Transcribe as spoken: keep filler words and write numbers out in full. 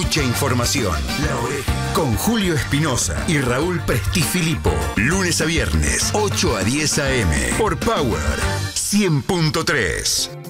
Mucha información. La Oreja. Con Julio Espinosa y Raúl Prestifilipo. Lunes a viernes, ocho a diez a eme. Por Power cien punto tres.